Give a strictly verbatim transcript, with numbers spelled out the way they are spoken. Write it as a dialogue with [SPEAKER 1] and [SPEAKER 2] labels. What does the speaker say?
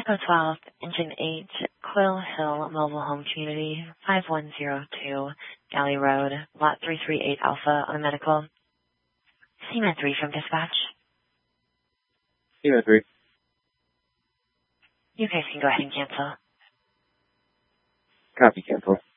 [SPEAKER 1] Echo twelve, Engine eight, Quill Hill Mobile Home Community, five one zero two, Galley Road, Lot three three eight Alpha on medical. C-Man three from dispatch.
[SPEAKER 2] C-Man three.
[SPEAKER 1] You guys can go ahead and cancel.
[SPEAKER 2] Copy, cancel.